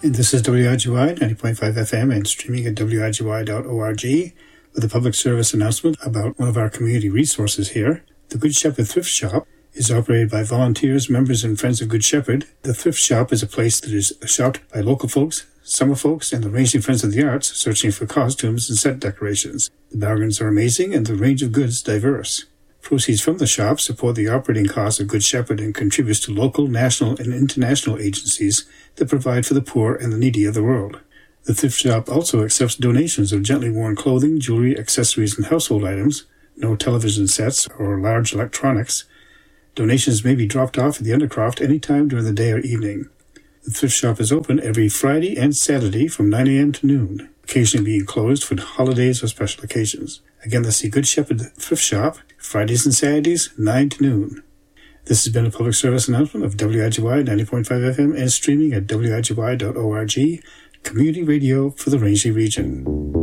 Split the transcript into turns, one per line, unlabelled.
And this is WIGY 90.5 FM and streaming at wigy.org with a public service announcement about one of our community resources here. The Good Shepherd Thrift Shop is operated by volunteers, members, and friends of Good Shepherd. The thrift shop is a place that is shopped by local folks, summer folks, and the Rangeley Friends of the Arts searching for costumes and set decorations. The bargains are amazing and the range of goods diverse. Proceeds from the shop support the operating costs of Good Shepherd and contributes to local, national, and international agencies that provide for the poor and the needy of the world. The thrift shop also accepts donations of gently worn clothing, jewelry, accessories, and household items, no television sets or large electronics. Donations may be dropped off at the Undercroft any time during the day or evening. The thrift shop is open every Friday and Saturday from 9 a.m. to noon, occasionally being closed for holidays or special occasions. Again, that's the Good Shepherd Thrift Shop, Fridays and Saturdays, 9 to noon. This has been a public service announcement of WIGY 90.5 FM and streaming at wigy.org, community radio for the Rangeley region.